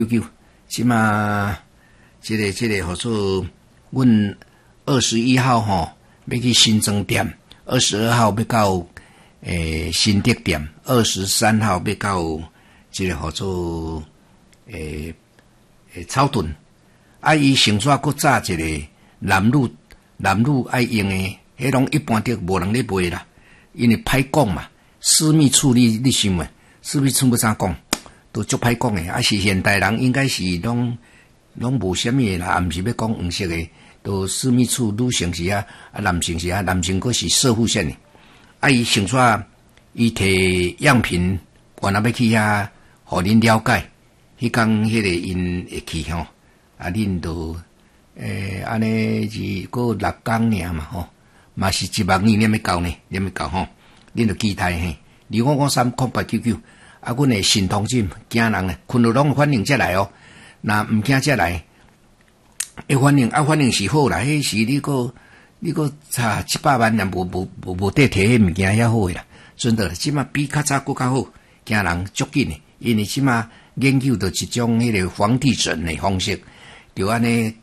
QQ， 即马这个号做阮21号吼要去新庄店，22号要到新德店，23号要到这个号做草屯。啊，伊成煞搁早一个南路爱用诶，迄拢一般都无人咧卖啦，因为歹讲嘛。私密处你想嘛，私密处要怎讲？都足歹讲诶，啊是现代人应该是拢无啥物啦，啊毋是要讲黄色诶，都私密处女性是啊，男性是啊，男性佫是射护线诶。啊，伊成煞伊摕样品，原来要去遐，互恁了解。迄工迄个因会去吼。啊，恁都安尼是过6工尔嘛吼，嘛是1万2念要到呢，念要到吼，恁就期待嘿。25530899，啊，阮的新同志惊人咧，困到拢反应才来哦，若毋惊才来，反应是好啦，迄是你个差700万也无得摕迄物件遐好诶啦，真的，即马比较早搁较好，惊人足紧诶，因为即马研究到一种迄个防地震诶方式。就安尼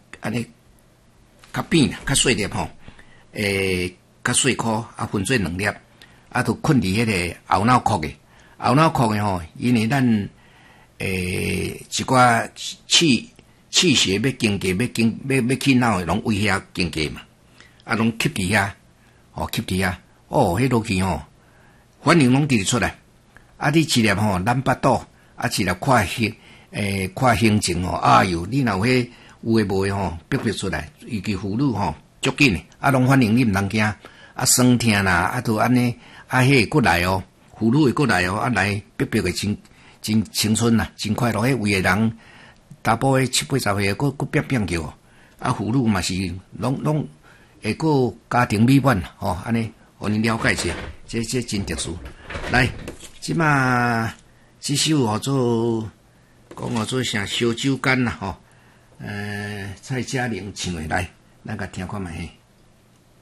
较扁啦，较细粒吼，较细颗啊，分做2粒，啊，都困伫迄个后脑壳诶，后脑壳诶吼，因为咱一寡气血要经过，要去脑诶，拢威胁经过嘛，啊，拢吸伫遐，吸伫遐，迄落去吼，反应拢直直出来，啊，你一粒吼蓝巴肚，啊，一粒看形情吼，哎哟，你若有迄有诶无诶吼，逼出来，尤其妇女吼，足紧诶，啊，拢反应你毋通惊，啊，酸痛啦，啊，都安尼，啊，迄个过来哦，妇女会过来哦，啊，来逼诶真青春啦，真快乐，迄位诶人，查甫诶7、80岁个，佫逼叫，啊，妇女嘛是拢会佫家庭美满吼，安尼，互恁了解一下，这真特殊。来，即马这首号做。讲做啥烧酒干啦吼，蔡佳玲唱诶来，咱甲听看觅嘿。